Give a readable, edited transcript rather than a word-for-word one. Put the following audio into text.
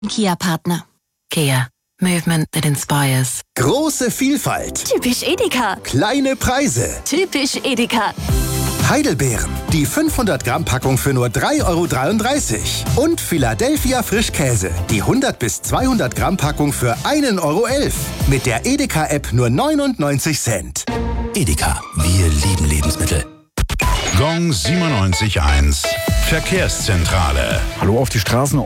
Kia-Partner. Kia. Movement that inspires. Große Vielfalt. Typisch Edeka. Kleine Preise. Typisch Edeka. Heidelbeeren. Die 500 Gramm Packung für nur 3,33 €. Und Philadelphia Frischkäse. Die 100 bis 200 Gramm Packung für 1,11 €. Mit der Edeka-App nur 99 Cent. Edeka. Wir lieben Lebensmittel. Gong 97.1. Verkehrszentrale. Hallo auf die Straßen.